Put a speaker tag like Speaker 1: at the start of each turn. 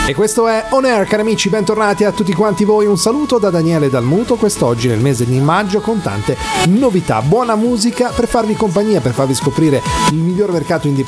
Speaker 1: E questo è On Air, cari amici, bentornati a tutti quanti voi, un saluto da Daniele Dalmuto, quest'oggi nel mese di maggio con tante novità, buona musica per farvi compagnia, per farvi scoprire il miglior mercato indie